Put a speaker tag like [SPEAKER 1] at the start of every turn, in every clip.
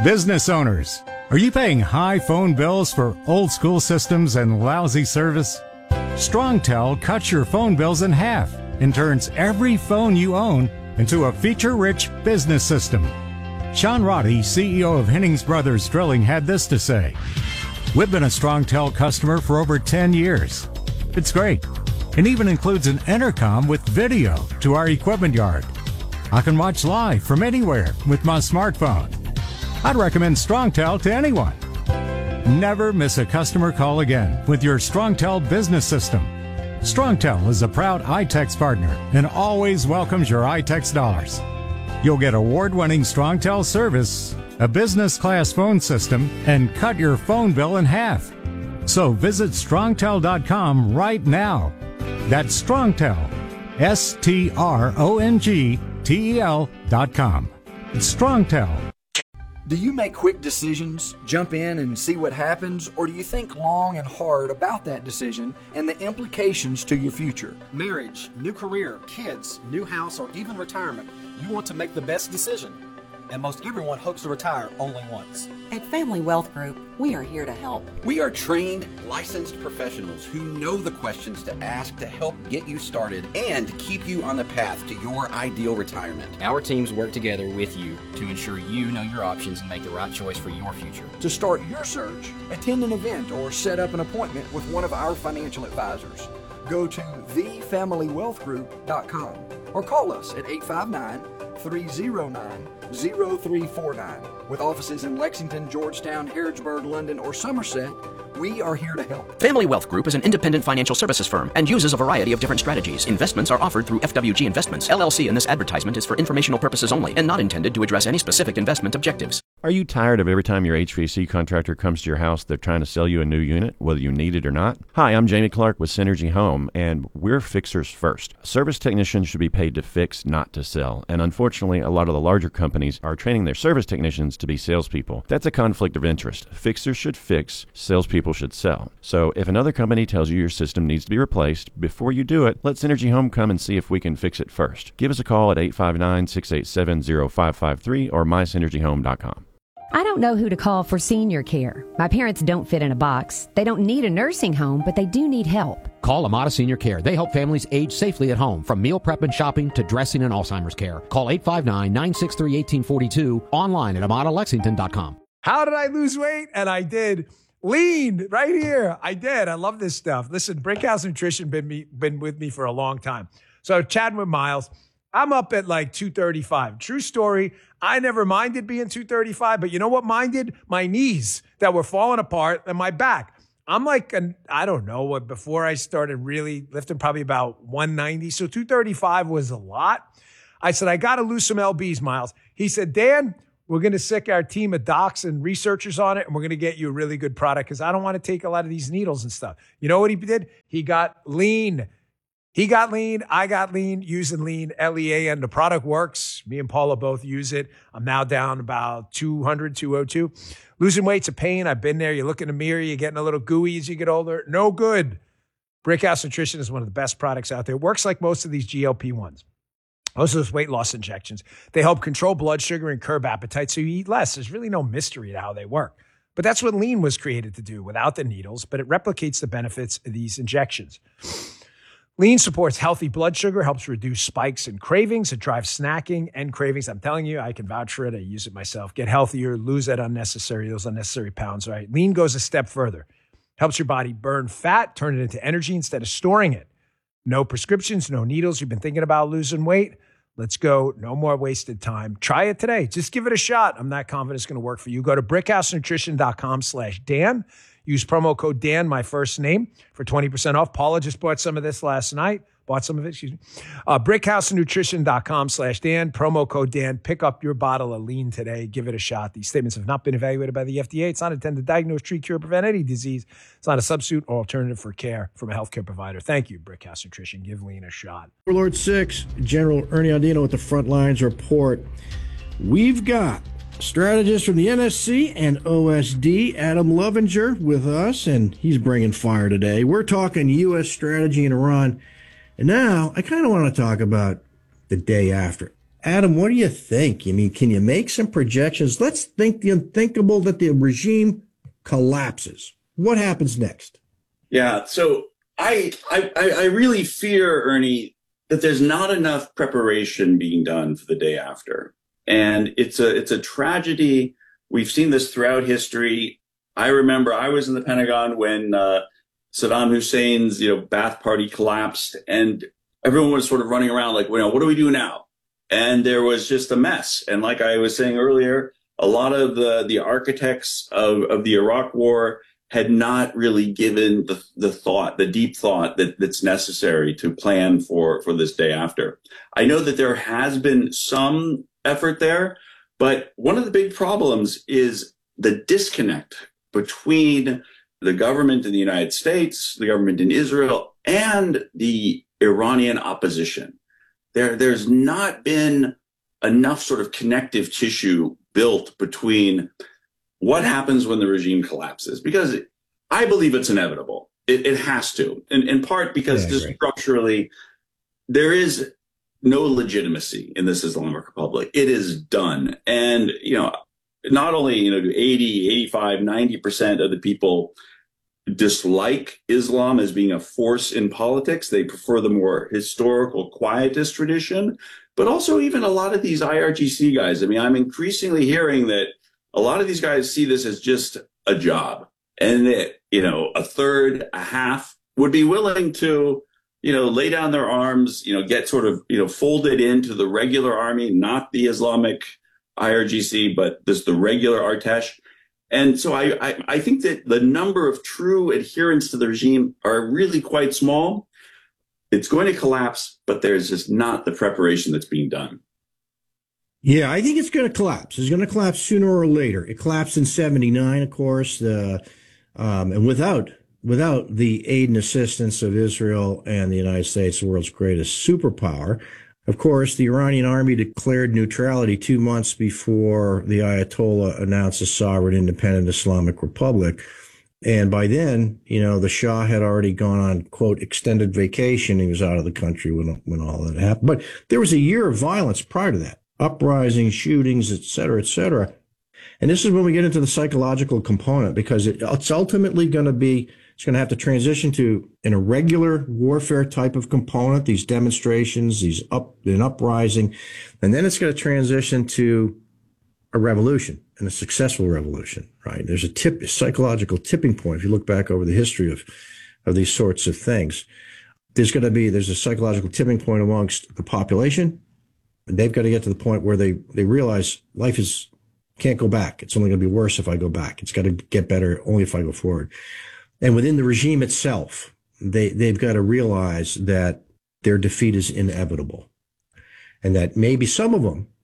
[SPEAKER 1] Business owners, are you paying high phone bills for old school systems and lousy service? StrongTel cuts your phone bills in half and turns every phone you own into a feature-rich business system. Sean Roddy, CEO of Hennings Brothers Drilling, had this to say: "We've been a StrongTel customer for over 10 years. It's great. It even includes an intercom with video to our equipment yard. I can watch live from anywhere with my smartphone. I'd recommend StrongTel to anyone. Never miss a customer call again with your StrongTel business system. StrongTel is a proud iTex partner and always welcomes your iTex dollars. You'll get award-winning StrongTel service, a business-class phone system, and cut your phone bill in half. So visit StrongTel.com right now. That's StrongTel, StrongTel.com. It's StrongTel.
[SPEAKER 2] Do you make quick decisions, jump in and see what happens, or do you think long and hard about that decision and the implications to your future?
[SPEAKER 3] Marriage, new career, kids, new house, or even retirement, you want to make the best decision. And most everyone hopes to retire only once.
[SPEAKER 4] At Family Wealth Group, we are here to help.
[SPEAKER 5] We are trained, licensed professionals who know the questions to ask to help get you started and keep you on the path to your ideal retirement.
[SPEAKER 6] Our teams work together with you to ensure you know your options and make the right choice for your future.
[SPEAKER 2] To start your search, attend an event or set up an appointment with one of our financial advisors. Go to thefamilywealthgroup.com or call us at 859-309-0349. With offices in Lexington, Georgetown, Harrodsburg, London, or Somerset, we are here to help.
[SPEAKER 7] Family Wealth Group is an independent financial services firm and uses a variety of different strategies. Investments are offered through FWG Investments, LLC, and this advertisement is for informational purposes only and not intended to address any specific investment objectives.
[SPEAKER 8] Are you tired of every time your HVAC contractor comes to your house, they're trying to sell you a new unit, whether you need it or not? Hi, I'm Jamie Clark with Synergy Home, and we're fixers first. Service technicians should be paid to fix, not to sell. And unfortunately, a lot of the larger companies are training their service technicians to be salespeople. That's a conflict of interest. Fixers should fix, salespeople should sell. So if another company tells you your system needs to be replaced, before you do it, let Synergy Home come and see if we can fix it first. Give us a call at 859-687-0553 or mysynergyhome.com.
[SPEAKER 9] I don't know who to call for senior care. My parents don't fit in a box. They don't need a nursing home, but they do need help.
[SPEAKER 10] Call Amada Senior Care. They help families age safely at home, from meal prep and shopping to dressing and Alzheimer's care. Call 859-963-1842, online at AmadaLexington.com.
[SPEAKER 11] How did I lose weight? And I did. Lean right here. I did. I love this stuff. Listen, Brickhouse Nutrition been with me for a long time. So chatting with Miles, I'm up at like 235. True story. I never minded being 235, but you know what minded? My knees that were falling apart and my back. I'm like, I don't know what, before I started really lifting, probably about 190. So 235 was a lot. I said, I got to lose some LBs, Miles. He said, Dan, we're going to sick our team of docs and researchers on it, and we're going to get you a really good product because I don't want to take a lot of these needles and stuff. You know what he did? He got lean. He got lean. I got lean, using lean, LEAN. The product works. Me and Paula both use it. I'm now down about 200, 202. Losing weight's a pain. I've been there. You look in the mirror, you're getting a little gooey as you get older. No good. Brickhouse Nutrition is one of the best products out there. It works like most of these GLP-1s. Most of those weight loss injections. They help control blood sugar and curb appetite, so you eat less. There's really no mystery to how they work. But that's what lean was created to do, without the needles, but it replicates the benefits of these injections. Lean supports healthy blood sugar, helps reduce spikes and cravings. It drives snacking and cravings. I'm telling you, I can vouch for it. I use it myself. Get healthier, lose those unnecessary pounds, right? Lean goes a step further. Helps your body burn fat, turn it into energy instead of storing it. No prescriptions, no needles. You've been thinking about losing weight? Let's go. No more wasted time. Try it today. Just give it a shot. I'm not confident it's going to work for you. Go to brickhousenutrition.com/Dan. Use promo code Dan, my first name, for 20% off. Paula just bought some of this last night. brickhousenutrition.com/Dan. Promo code Dan. Pick up your bottle of lean today. Give it a shot. These statements have not been evaluated by the FDA. It's not intended to diagnose, treat, cure, prevent any disease. It's not a substitute or alternative for care from a healthcare provider. Thank you, Brickhouse Nutrition. Give lean a shot.
[SPEAKER 12] Overlord 6, General Ernie Andino with the Frontlines Report. We've got strategist from the NSC and OSD, Adam Lovinger, with us, and he's bringing fire today. We're talking U.S. strategy in Iran. And now I kind of want to talk about the day after. Adam, what do you think? I mean, can you make some projections? Let's think the unthinkable, that the regime collapses. What happens next?
[SPEAKER 13] Yeah, so I really fear, Ernie, that there's not enough preparation being done for the day after. And it's a tragedy. We've seen this throughout history. I remember I was in the Pentagon when Saddam Hussein's, Ba'ath Party collapsed, and everyone was sort of running around like, what do we do now? And there was just a mess. And like I was saying earlier, a lot of the architects of the Iraq War had not really given the deep thought that's necessary to plan for this day after. I know that there has been some effort there, but one of the big problems is the disconnect between the government in the United States, the government in Israel, and the Iranian opposition. There's not been enough sort of connective tissue built between what happens when the regime collapses, because I believe it's inevitable. It has to, in part because just structurally, there is no legitimacy in this Islamic Republic. It is done. And, not only, 80, 85, 90% of the people dislike Islam as being a force in politics. They prefer the more historical, quietist tradition, but also even a lot of these IRGC guys. I mean, I'm increasingly hearing that a lot of these guys see this as just a job, and that, a third, a half would be willing to, lay down their arms, get sort of, folded into the regular army, not the Islamic IRGC, but the regular Artesh. And so I think that the number of true adherents to the regime are really quite small. It's going to collapse, but there's just not the preparation that's being done.
[SPEAKER 12] Yeah, I think it's going to collapse. It's going to collapse sooner or later. It collapsed in '79, of course, and without the aid and assistance of Israel and the United States, the world's greatest superpower. Of course, the Iranian army declared neutrality 2 months before the Ayatollah announced a sovereign independent Islamic Republic. And by then, the Shah had already gone on, quote, extended vacation. He was out of the country when all that happened. But there was a year of violence prior to that. Uprisings, shootings, et cetera, et cetera. And this is when we get into the psychological component, because it's ultimately going to have to transition to an irregular warfare type of component, these demonstrations, an uprising, and then it's going to transition to a revolution, and a successful revolution, right? There's a psychological tipping point. If you look back over the history of these sorts of things, there's a psychological tipping point amongst the population, and they've got to get to the point where they realize life can't go back. It's only going to be worse if I go back. It's got to get better only if I go forward. And within the regime itself, they've got to realize that their defeat is inevitable, and that maybe some of them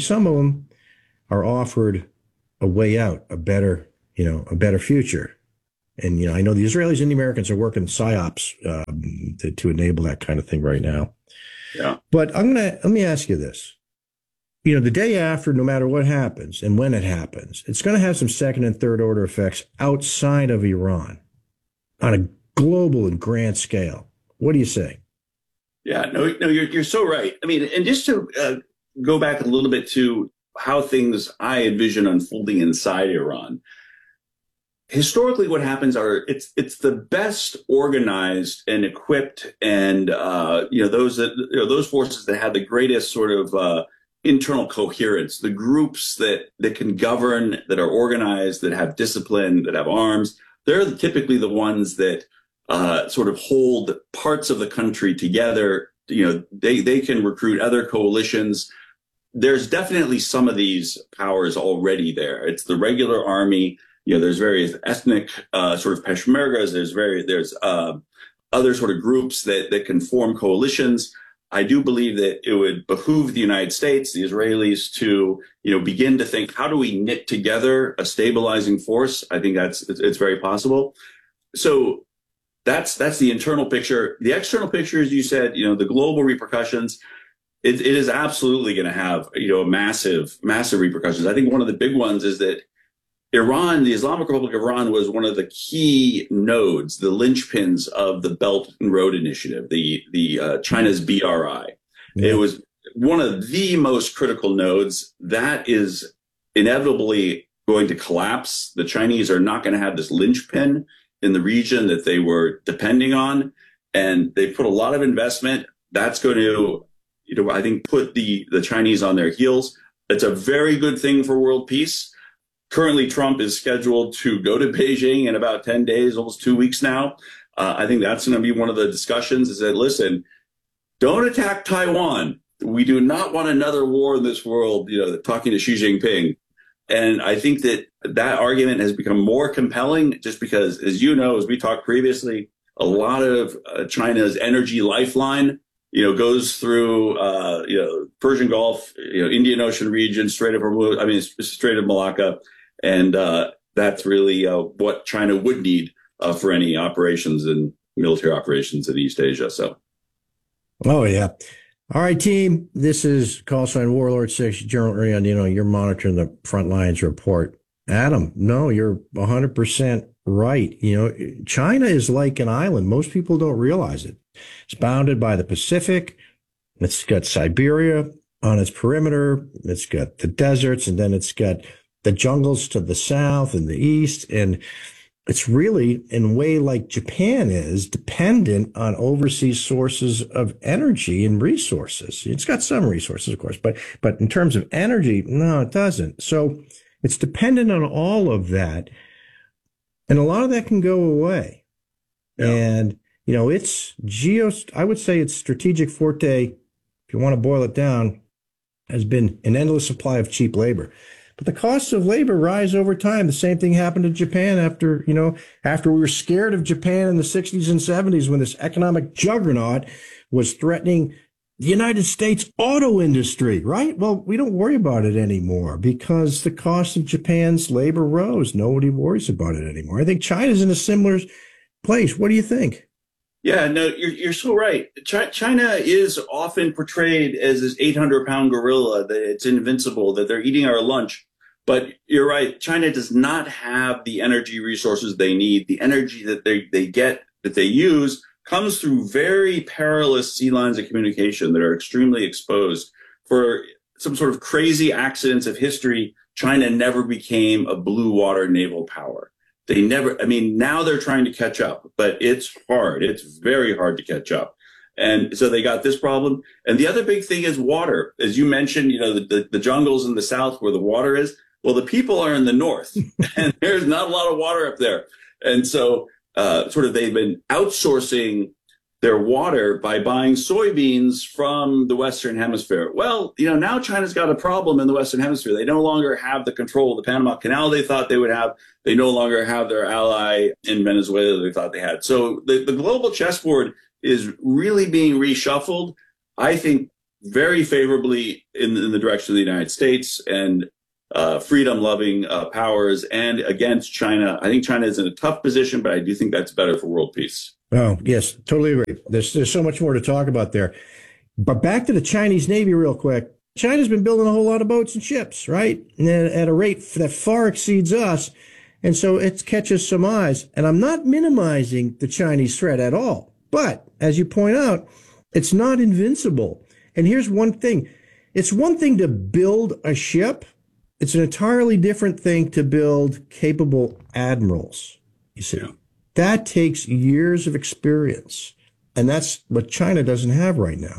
[SPEAKER 12] are offered a way out, a better future. And, I know the Israelis and the Americans are working psyops to enable that kind of thing right now.
[SPEAKER 13] Yeah.
[SPEAKER 12] But let me ask you this. The day after, no matter what happens and when it happens, it's going to have some second and third order effects outside of Iran on a global and grand scale. What do you say?
[SPEAKER 13] Yeah, no, you're so right. I mean, and just to go back a little bit to how things I envision unfolding inside Iran. Historically, what happens it's the best organized and equipped, and those forces that have the greatest sort of internal coherence, the groups that can govern, that are organized, that have discipline, that have arms. They're typically the ones that sort of hold parts of the country together. They can recruit other coalitions. There's definitely some of these powers already there. It's the regular army. There's various ethnic sort of Peshmergas. There's other sort of groups that can form coalitions. I do believe that it would behoove the United States, the Israelis, to begin to think, how do we knit together a stabilizing force? I think it's very possible. So that's the internal picture. The external picture, as you said, the global repercussions. It is absolutely going to have massive repercussions. I think one of the big ones is that Iran, the Islamic Republic of Iran, was one of the key nodes, the linchpins of the Belt and Road Initiative, the China's BRI. Yeah. It was one of the most critical nodes that is inevitably going to collapse. The Chinese are not going to have this linchpin in the region that they were depending on. And they put a lot of investment. That's going to, I think, put the Chinese on their heels. It's a very good thing for world peace. Currently, Trump is scheduled to go to Beijing in about 10 days, almost 2 weeks now. I think that's going to be one of the discussions is that, listen, don't attack Taiwan. We do not want another war in this world, talking to Xi Jinping. And I think that argument has become more compelling just because, as you know, as we talked previously, a lot of China's energy lifeline, goes through, Persian Gulf, Indian Ocean region, Strait of Malacca. And that's really what China would need for any operations and military operations in East Asia. So.
[SPEAKER 12] Oh, yeah. All right, team. This is Call Sign Warlord 6, General Ernie Andino. You're monitoring the Front Lines Report. Adam, no, you're 100% right. China is like an island. Most people don't realize it. It's bounded by the Pacific. It's got Siberia on its perimeter. It's got the deserts, and then it's got the jungles to the south and the east. And it's really, in a way like Japan is, dependent on overseas sources of energy and resources. It's got some resources, of course, but in terms of energy, no, it doesn't. So it's dependent on all of that. And a lot of that can go away. Yeah. And, I would say its strategic forte, if you want to boil it down, has been an endless supply of cheap labor. But the costs of labor rise over time. The same thing happened to Japan after we were scared of Japan in the 60s and 70s when this economic juggernaut was threatening the United States auto industry, right? Well, we don't worry about it anymore because the cost of Japan's labor rose. Nobody worries about it anymore. I think China's in a similar place. What do you think?
[SPEAKER 13] Yeah, no, you're so right. China is often portrayed as this 800-pound gorilla, that it's invincible, that they're eating our lunch. But you're right. China does not have the energy resources they need. The energy that they use comes through very perilous sea lines of communication that are extremely exposed. For some sort of crazy accidents of history, China never became a blue water naval power. Now they're trying to catch up, but it's hard. It's very hard to catch up. And so they got this problem. And the other big thing is water. As you mentioned, the jungles in the south where the water is. Well, the people are in the north and there's not a lot of water up there. And so they've been outsourcing their water by buying soybeans from the Western Hemisphere. Well, now China's got a problem in the Western Hemisphere. They no longer have the control of the Panama Canal they thought they would have. They no longer have their ally in Venezuela they thought they had. So the global chessboard is really being reshuffled, I think, very favorably in the direction of the United States and freedom-loving powers and against China. I think China is in a tough position, but I do think that's better for world peace.
[SPEAKER 12] Oh, yes, totally agree. There's so much more to talk about there. But back to the Chinese Navy real quick. China's been building a whole lot of boats and ships, right? And at a rate that far exceeds us. And so it catches some eyes. And I'm not minimizing the Chinese threat at all. But as you point out, it's not invincible. And here's one thing. It's one thing to build a ship. It's an entirely different thing to build capable admirals, you see. Yeah. That takes years of experience, and that's what China doesn't have right now.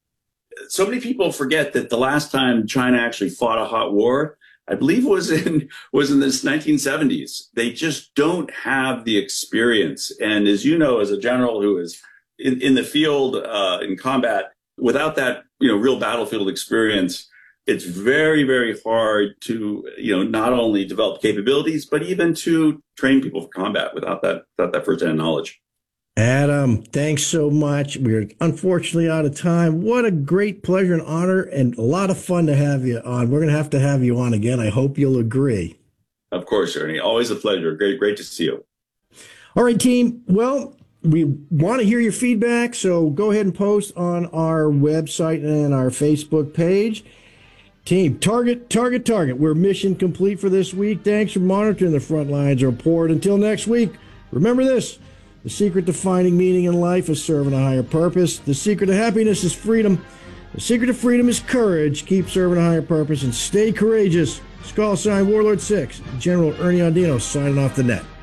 [SPEAKER 13] So many people forget that the last time China actually fought a hot war, I believe was in this 1970s. They just don't have the experience. And as you know, as a general who is in the field, in combat, without that, real battlefield experience, it's very, very hard to, not only develop capabilities, but even to train people for combat without that first-hand knowledge.
[SPEAKER 12] Adam, thanks so much. We're unfortunately out of time. What a great pleasure and honor and a lot of fun to have you on. We're going to have you on again. I hope you'll agree.
[SPEAKER 13] Of course, Ernie. Always a pleasure. Great to see you.
[SPEAKER 12] All right, team. Well, we want to hear your feedback, so go ahead and post on our website and our Facebook page. Team, target. We're mission complete for this week. Thanks for monitoring the Front Lines Report. Until next week, remember this. The secret to finding meaning in life is serving a higher purpose. The secret to happiness is freedom. The secret to freedom is courage. Keep serving a higher purpose and stay courageous. Call sign Warlord 6. General Ernie Andino signing off the net.